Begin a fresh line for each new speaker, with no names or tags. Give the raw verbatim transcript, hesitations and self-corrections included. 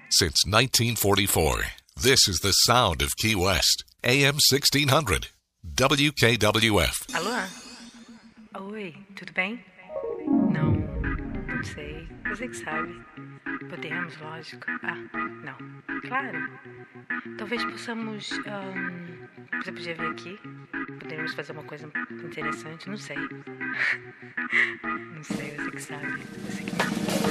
Since nineteen forty-four, this is the sound of Key West. A M sixteen hundred. W K W F.
Alô? Oi, tudo bem? Não, não sei. Você que sabe. Podemos, lógico. Ah, não. Claro. Talvez possamos... ahn, você podia vir aqui? Podemos fazer uma coisa interessante? Não sei. Não sei, você que sabe. Você que...